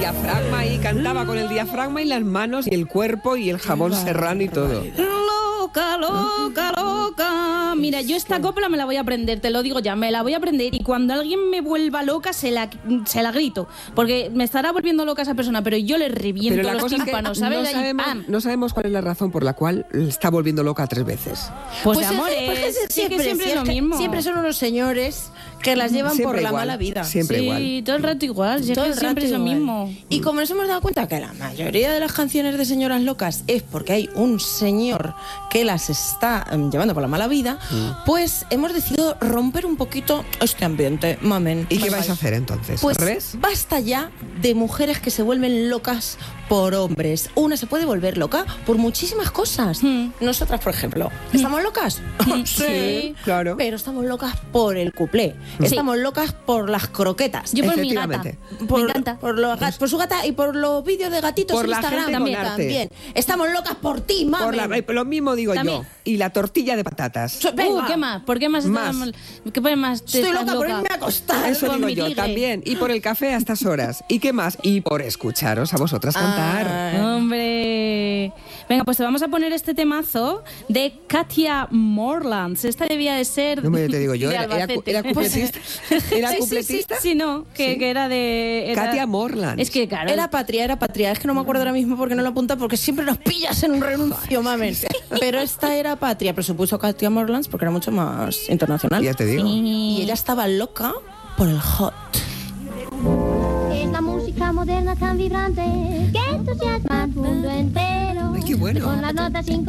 diafragma y cantaba con el diafragma y las manos y el cuerpo y el jabón serrano y todo. Loca, loca, loca. Mira, yo esta copla me la voy a aprender, te lo digo ya, me la voy a aprender. Y cuando alguien me vuelva loca, se la grito. Porque me estará volviendo loca esa persona, pero yo le reviento Pero la los cosa tímpanos, es que ¿sabes? no sabemos cuál es la razón por la cual le está volviendo loca 3 veces. Pues Pues amor, siempre es lo mismo. Siempre son unos señores que las llevan Siempre por la igual, mala vida. Siempre igual. Sí, todo el rato igual. Si es Todo que el siempre rato es lo igual. mismo. Y como nos hemos dado cuenta que la mayoría de las canciones de señoras locas es porque hay un señor que las está llevando por la mala vida, pues hemos decidido romper un poquito este ambiente, mamen. ¿Y qué vais a hacer entonces? Pues ¿Res? basta ya de mujeres que se vuelven locas por hombres. Una se puede volver loca por muchísimas cosas. Nosotras, por ejemplo, ¿estamos locas? Sí, claro. Pero estamos locas por el cuplé. Estamos locas por las croquetas. Yo por mi gata. Efectivamente. Me encanta. Por su gata y por los vídeos de gatitos Por en la Instagram gente con arte. también. Estamos locas por ti, mami. Lo mismo digo También. yo. Y la tortilla de patatas. Venga. ¿Qué más? ¿Por qué más? Más. ¿Qué más te Estoy estás loca por irme a acostar. Eso por digo mi yo tigre. también. Y por el café a estas horas. ¿Y qué más? Y por escucharos a vosotras cantar. Hombre. Venga, pues te vamos a poner este temazo de Katia Morlands. Esta debía de ser No me te digo yo, de era Albacete. cupletista. ¿Era Sí, cupletista? Sí, no, que era de... Katia Morlands. Es que, claro... Era patria. Es que no me acuerdo ahora mismo porque no lo apunta, porque siempre nos pillas en un renuncio, mamen. Pero esta era patria, pero se puso Katia Morlands porque era mucho más internacional. Ya te digo. Y ella estaba loca por el hot. Es la música moderna tan vibrante que entusiasma al mundo entero. Ay, qué bueno. Con las notas